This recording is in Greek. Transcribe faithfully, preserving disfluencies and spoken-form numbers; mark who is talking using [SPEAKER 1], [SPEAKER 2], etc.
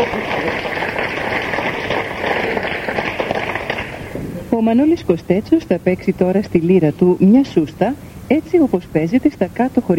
[SPEAKER 1] Ο Μανώλης Κωστέτσος θα παίξει τώρα στη λύρα του μια σούστα, έτσι όπως παίζεται στα κάτω χωριά.